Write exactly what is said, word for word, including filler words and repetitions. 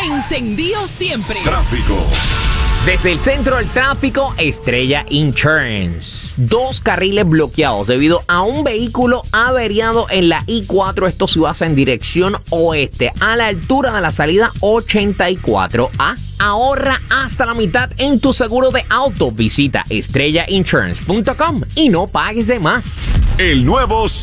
Encendido siempre. Tráfico. Desde el centro del tráfico, Estrella Insurance. Dos carriles bloqueados debido a un vehículo averiado en la I cuatro. Esto si vas en dirección oeste, a la altura de la salida ochenta y cuatro A. Ahorra hasta la mitad en tu seguro de auto. Visita estrella insurance punto com y no pagues de más. El nuevo